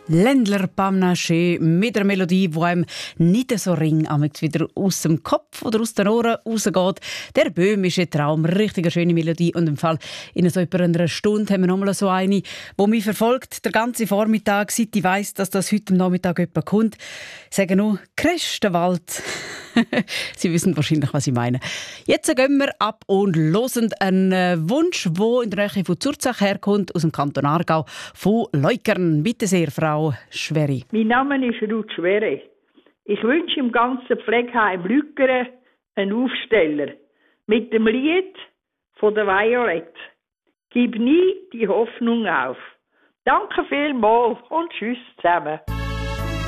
Ländler Pamnaché mit einer Melodie, die einem nicht so wieder aus dem Kopf oder aus den Ohren rausgeht. Der böhmische Traum, richtig eine schöne Melodie. Und im Fall in so etwa einer Stunde haben wir nochmal so eine, die mich verfolgt, der ganze Vormittag, seit ich weiss, dass das heute am Nachmittag jemand kommt. Ich sage nur, Crestewald. Sie wissen wahrscheinlich, was ich meine. Jetzt gehen wir ab und hören einen Wunsch, der in der Nähe von Zurzach herkommt, aus dem Kanton Aargau, von Leukern. Bitte sehr, Frau Schweri. Mein Name ist Ruth Schweri. Ich wünsche im ganzen Pflegeheim Lückeren einen Aufsteller mit dem Lied von der Violet. Gib nie die Hoffnung auf. Danke vielmals und tschüss zusammen.